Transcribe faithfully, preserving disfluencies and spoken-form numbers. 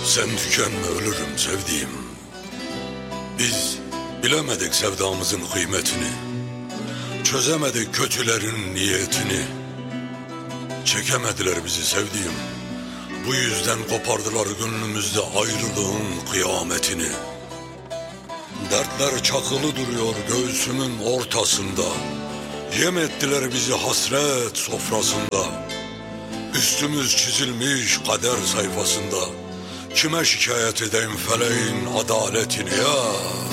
Sen tükenme, ölürüm sevdiğim. Biz bilemedik sevdamızın kıymetini, çözemedik kötülerin niyetini. Çekemediler bizi sevdiğim, bu yüzden kopardılar gönlümüzde ayrılığın kıyametini. Dertler çakılı duruyor göğsümün ortasında, yem ettiler bizi hasret sofrasında. Üstümüz çizilmiş kader sayfasında, kime şikayet edeyim feleğin adaletini ya?